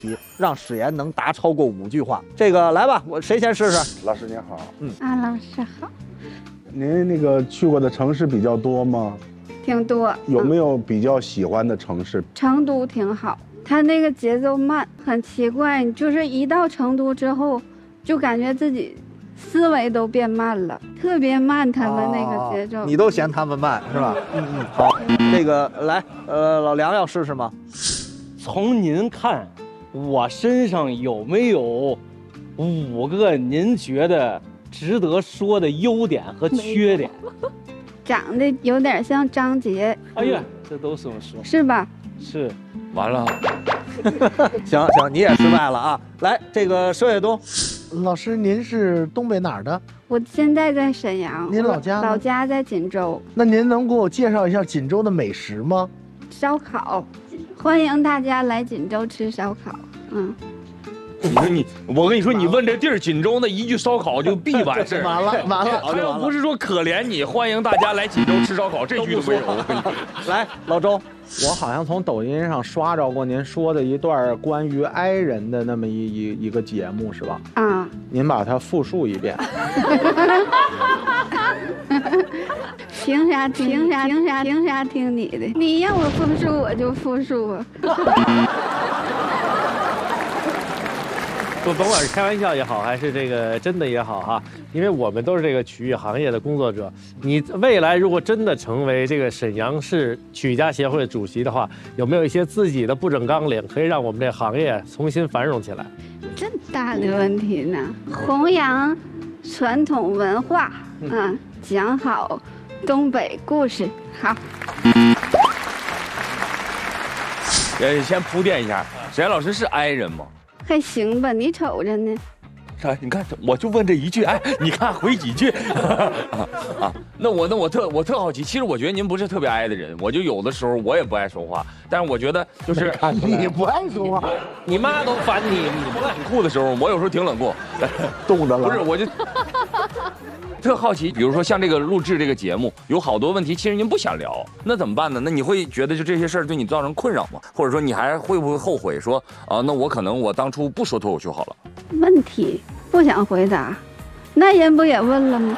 让史岩能答超过5句话。这个来吧，谁先试试？ 老师您好， 老师好， 您那个去过的城市比较多吗？ 挺多。 有没有比较喜欢的城市？ 成都挺好，它那个节奏慢，很奇怪，就是一到成都之后，就感觉自己思维都变慢了，特别慢，他们那个节奏。 你都嫌他们慢是吧？好，这个来，老梁要试试吗？ 从您看，我身上有没有5个您觉得值得说的优点和缺点？ 长得有点像张杰。 哎呀，这都这么说， 是吧？ 是。 完了， 行，你也失败了啊！来，这个佘远东， 老师，您是东北哪儿的？ 我现在在沈阳。 您老家呢？ 老家在锦州。 那您能给我介绍一下锦州的美食吗？ 烧烤，欢迎大家来锦州吃烧烤。 我跟你说，你问这地儿锦州那一句烧烤就必完事儿。 完了， 他要不是说可怜你，欢迎大家来锦州吃烧烤，这句都没有。 来，老周， 我好像从抖音上刷着过您说的一段关于 I 人的那么一个节目，是吧？ 啊， 您把它复述一遍。 凭啥听你的？你让我复述我就复述啊。 不甭管是开玩笑也好，还是这个真的也好哈，因为我们都是这个曲艺行业的工作者。你未来如果真的成为这个沈阳市曲艺家协会的主席的话，有没有一些自己的不整纲领，可以让我们这行业重新繁荣起来？ 这么大的问题呢？弘扬传统文化，讲好东北故事。好。 先铺垫一下，沈岩老师是 I 人吗？ 还行吧，你瞅着呢。 啥？你看，我就问这一句，哎，你看回几句那我特好奇，其实我觉得您不是特别爱的人，我就有的时候我也不爱说话，但是我觉得就是你不爱说话， 你妈都烦你不冷酷的时候，我有时候挺冷酷， 冻着了。 不是，我就特好奇，比如说像这个录制这个节目，有好多问题其实您不想聊，那怎么办呢？那你会觉得就这些事儿对你造成困扰吗？或者说你还会不会后悔说那我可能我当初不说脱口秀好了？ 问题不想回答，那人不也问了吗？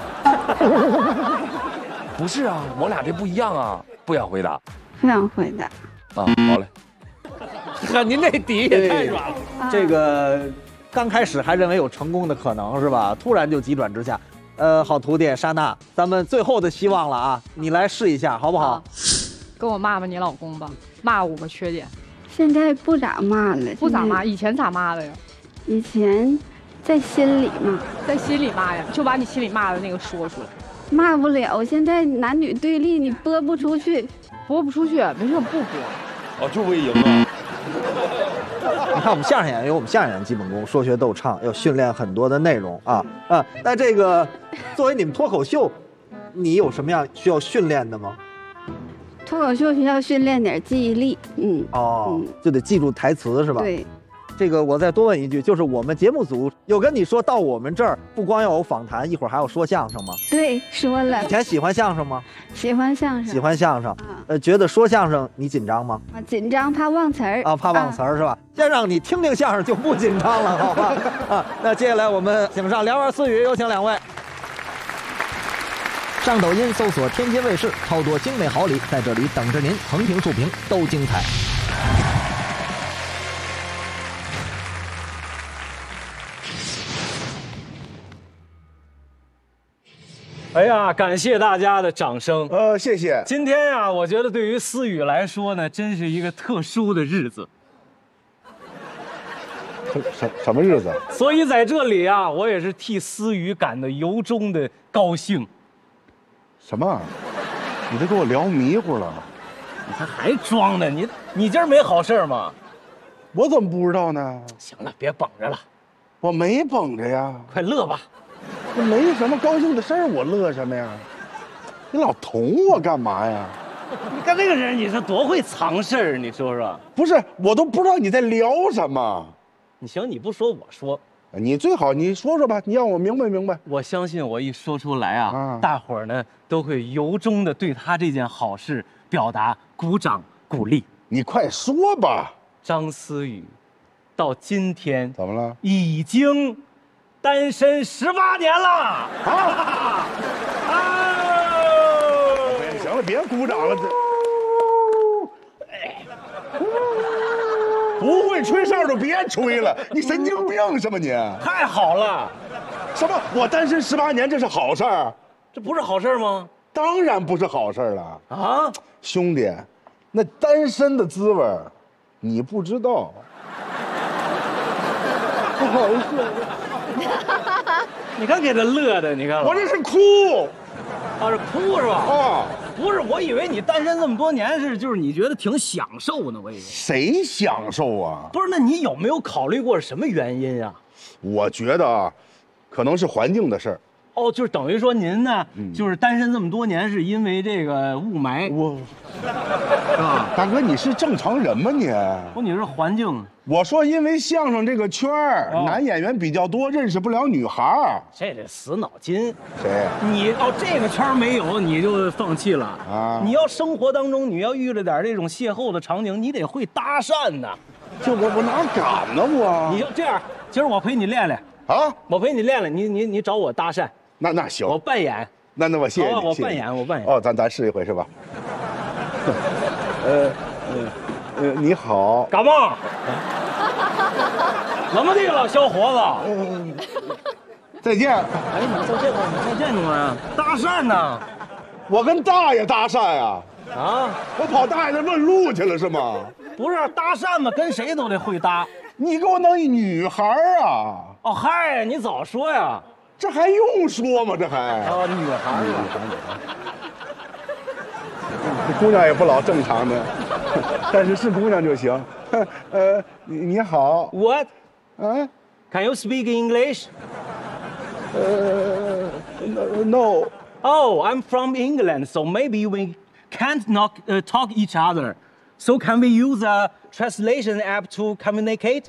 不是啊，我俩这不一样啊，不想回答， 不想回答。 好嘞。 看您这底也太软了。 这个刚开始还认为有成功的可能是吧？突然就急转直下。好徒弟莎娜，咱们最后的希望了啊！你来试一下好不好？ 跟我骂骂你老公吧，骂5个缺点。 现在不咋骂了， 不咋骂，以前咋骂的呀？ 以前在心里骂， 在心里骂呀，就把你心里骂的那个说出来。 骂不了，现在男女对立，你播不出去， 播不出去，没事不播。 就为赢啊！ 你看我们相声演员有我们相声演员基本功，说学逗唱，要训练很多的内容啊。那这个作为你们脱口秀，你有什么样需要训练的吗？ 脱口秀需要训练点记忆力， 就得记住台词是吧？ 对。 这个我再多问一句，就是我们节目组有跟你说到我们这儿不光要有访谈，一会儿还要说相声吗？ 对，说了。 以前喜欢相声吗？ 喜欢相声。 喜欢相声。觉得说相声你紧张吗？ 紧张，怕忘词儿。 怕忘词儿是吧？先让你听听相声就不紧张了，好吧？那接下来我们请上两位思语，有请2位。上抖音搜索天津卫视，超多精美好礼在这里等着您，横屏竖屏都精彩。 哎呀，感谢大家的掌声。 谢谢。 今天呀，我觉得对于思雨来说呢，真是一个特殊的日子。 什么日子？ 所以在这里啊，我也是替思雨感到由衷的高兴。 什么？你这给我聊迷糊了。 你看还装呢？你今儿没好事吗？ 我怎么不知道呢？ 行了，别绷着了。 我没绷着呀。 快乐吧。 这没什么高兴的事儿，我乐什么呀？你老捅我干嘛呀？ 你看这个人，你是多会藏事儿，你说说。 不是，我都不知道你在聊什么。 你行，你不说我说。 你最好你说说吧，你让我明白明白。 我相信我一说出来啊，大伙儿呢都会由衷的对他这件好事表达鼓掌鼓励。 你快说吧。 张思雨到今天怎么了？ 已经单身18年了啊！行了，别鼓掌了，不会吹哨就别吹了，你神经病是吗你？ 太好了， 什么？我单身18年，这是好事儿？ 这不是好事吗？ 当然不是好事儿了啊， 兄弟，那单身的滋味你不知道。不好意思， 你看给他乐的，你看我这是哭， 啊，是哭是吧？ 啊， 不是，我以为你单身这么多年就是你觉得挺享受呢，我以为。 谁享受啊？ 不是，那你有没有考虑过什么原因啊？ 我觉得啊，可能是环境的事儿。 哦，就是等于说您呢，就是单身这么多年，是因为这个雾霾， 是吧？大哥，你是正常人吗你？ 不，你是环境。 我说，因为相声这个圈儿，男演员比较多，认识不了女孩儿。 这得死脑筋。 谁？ 你这个圈儿没有，你就放弃了啊？ 你要生活当中，你要遇着点这种邂逅的场景，你得会搭讪呐。 这我哪敢呢我？ 你就这样，今儿我陪你练练啊！ 我陪你练练，你找我搭讪。 那行， 我扮演。 那我谢谢你。 我扮演。 哦，咱试一回是吧？你好。 干嘛？怎么的了，小伙子？ 再见。 哎，你再见干嘛呀？搭讪呢？ 我跟大爷搭讪呀？ 啊？ 我跑大爷那问路去了是吗？ 不是搭讪嘛，跟谁都得会搭。 你给我弄一女孩啊？ 哦嗨，你早说呀！ 这还用说吗？这还啊，女孩。 这姑娘也不老正常的，但是姑娘就行。你好。 What？ 啊 ？Can you speak English？ No. Oh, I'm from England, so maybe we can't talk each other. So can we use a translation app to communicate?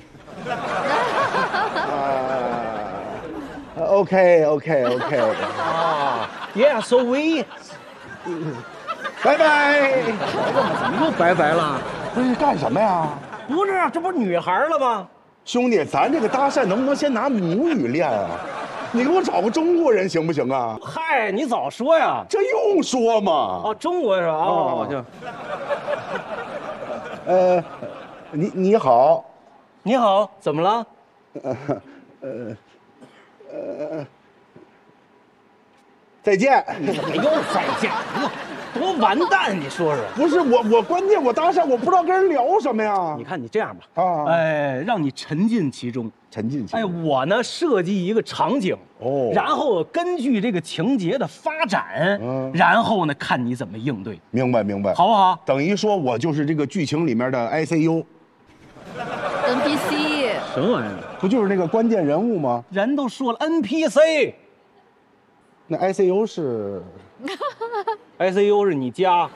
OK. Yeah, so we. 拜拜。 怎么又拜拜了？ 不是干什么呀？ 不是，这不是女孩了吗？ 兄弟，咱这个搭讪能不能先拿母语练啊？你给我找个中国人行不行啊？ 嗨，你早说呀！ 这用说吗？ 哦，中国是吧？哦， 就。你好。 你好，怎么了？ 再见。 又再见，多完蛋！你说说。 不是我关键我搭讪，我不知道跟人聊什么呀。 你看你这样吧，让你沉浸其中。我呢设计一个场景，然后根据这个情节的发展，然后呢看你怎么应对。 明白， 好不好？ 等于说我就是这个剧情里面的 ICU。NPC。 什么玩意儿？ 不就是那个关键人物吗？ 人都说了 NPC。 那 ICU 是 ？ICU 是你家。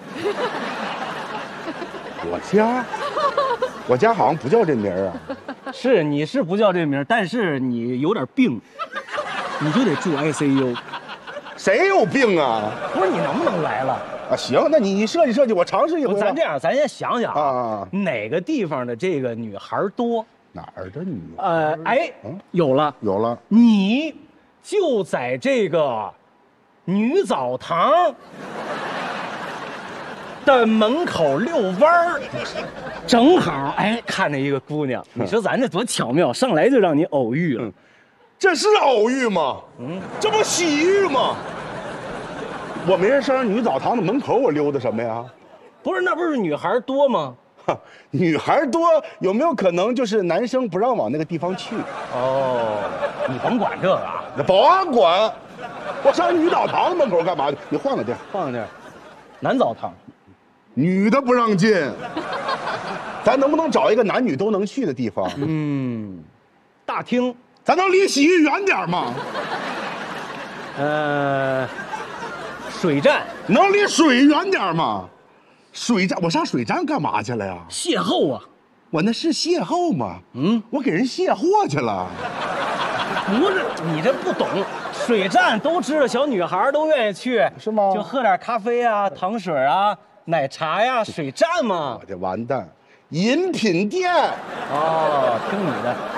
我家好像不叫这名儿啊。 是，你是不叫这名，但是你有点病，你就得住 ICU。 谁有病啊？ 不是，你能不能来了？ 啊，行，那你设计，我尝试一回。 咱这样，咱先想想啊，哪个地方的这个女孩多？ 哪儿的女？ 有了，你就在这个女澡堂的门口遛弯儿，正好看见一个姑娘，你说咱这多巧妙，上来就让你偶遇了。 这是偶遇吗？这不喜遇吗？我没人上女澡堂的门口，我溜达什么呀？ 不是，那不是女孩多吗？ 女孩多，有没有可能就是男生不让往那个地方去？ 哦，你甭管这个啊， 那保安管。我上女澡堂门口干嘛去？你换个地儿， 男澡堂， 女的不让进。咱能不能找一个男女都能去的地方？ 大厅， 咱能离洗浴远点吗？ 水站， 能离水远点吗？水站，我上水站干嘛去了呀？ 邂逅啊！ 我那是邂逅吗？我给人卸货去了。 不是，你这不懂。水站都知道，小女孩都愿意去， 是吗？ 就喝点咖啡啊、糖水啊、奶茶呀，水站嘛。 我这完蛋， 饮品店。 哦，听你的。